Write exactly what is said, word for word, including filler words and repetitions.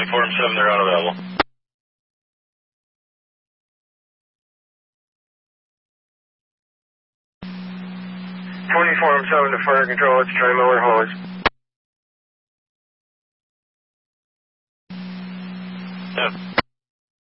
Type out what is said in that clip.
twenty-four M seven, they're unavailable. twenty-four M seven to fire control, it's Charlie Miller hose. Yeah.